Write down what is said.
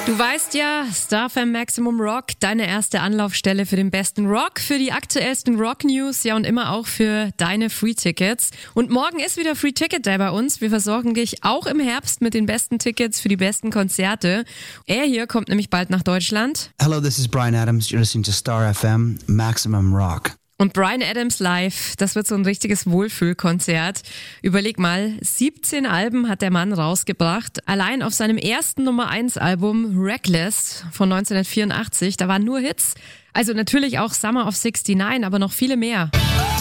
Du weißt ja, Star FM Maximum Rock, deine erste Anlaufstelle für den besten Rock, für die aktuellsten Rock-News, ja und immer auch für deine Free-Tickets. Und morgen ist wieder Free-Ticket-Day bei uns. Wir versorgen dich auch im Herbst mit den besten Tickets für die besten Konzerte. Er hier kommt nämlich bald nach Deutschland. Hello, this is Bryan Adams. You're listening to Star FM Maximum Rock. Und Bryan Adams live, das wird so ein richtiges Wohlfühlkonzert. Überleg mal, 17 Alben hat der Mann rausgebracht. Allein auf seinem ersten Nummer-1-Album Reckless von 1984, da waren nur Hits. Also natürlich auch Summer of '69, aber noch viele mehr.